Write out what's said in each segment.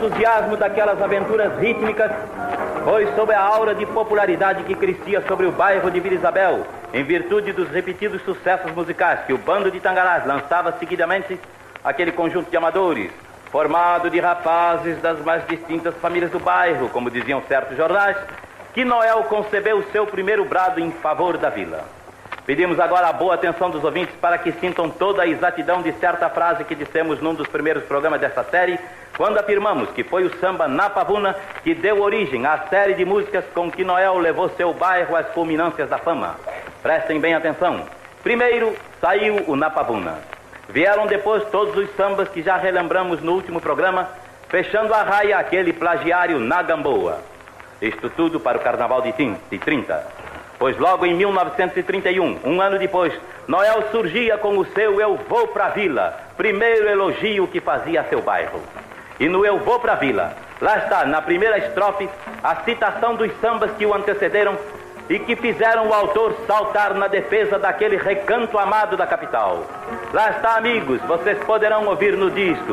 entusiasmo daquelas aventuras rítmicas foi sob a aura de popularidade que crescia sobre o bairro de Vila Isabel, em virtude dos repetidos sucessos musicais que o bando de Tangarás lançava seguidamente, aquele conjunto de amadores, formado de rapazes das mais distintas famílias do bairro, como diziam certos jornais, que Noel concebeu o seu primeiro brado em favor da vila. Pedimos agora a boa atenção dos ouvintes para que sintam toda a exatidão de certa frase que dissemos num dos primeiros programas desta série, quando afirmamos que foi o samba Na Pavuna que deu origem à série de músicas com que Noel levou seu bairro às culminâncias da fama. Prestem bem atenção. Primeiro saiu o Na Pavuna. Vieram depois todos os sambas que já relembramos no último programa, fechando a raia aquele plagiário Na Gamboa. Isto tudo para o Carnaval de 30. Pois logo em 1931, um ano depois, Noel surgia com o seu Eu Vou Pra Vila, primeiro elogio que fazia a seu bairro. E no Eu Vou Pra Vila, lá está, na primeira estrofe, a citação dos sambas que o antecederam e que fizeram o autor saltar na defesa daquele recanto amado da capital. Lá está, amigos, vocês poderão ouvir no disco.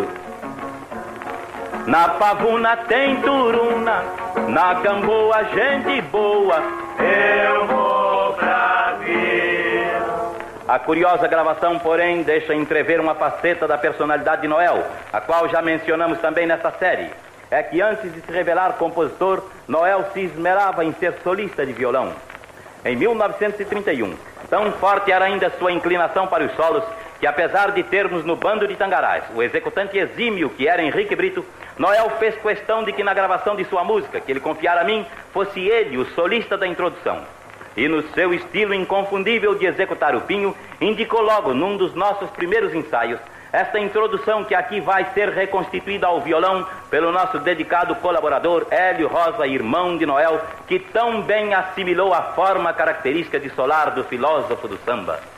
Na Pavuna tem turuna, na Gamboa gente boa, eu vou pra Vila. A curiosa gravação, porém, deixa entrever uma faceta da personalidade de Noel, a qual já mencionamos também nesta série. É que antes de se revelar compositor, Noel se esmerava em ser solista de violão. Em 1931, tão forte era ainda sua inclinação para os solos, que apesar de termos no bando de Tangarás o executante exímio que era Henrique Brito, Noel fez questão de que na gravação de sua música, que ele confiara a mim, fosse ele o solista da introdução. E no seu estilo inconfundível de executar o pinho, indicou logo num dos nossos primeiros ensaios esta introdução que aqui vai ser reconstituída ao violão pelo nosso dedicado colaborador Hélio Rosa, irmão de Noel, que tão bem assimilou a forma característica de solar do filósofo do samba.